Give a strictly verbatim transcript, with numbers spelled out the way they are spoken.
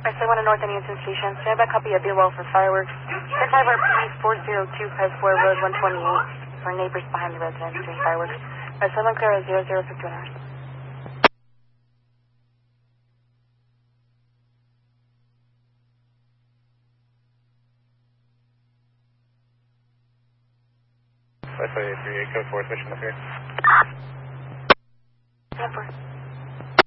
I say one to North Indian Station. Stand by copy of Beerwell for fireworks. ten five R P four zero two five four Road one twenty-eight for neighbors behind the residence doing fireworks. I seven clear zero zero fifty-one hours. five five eight three eight, code four, mission up here. ten four.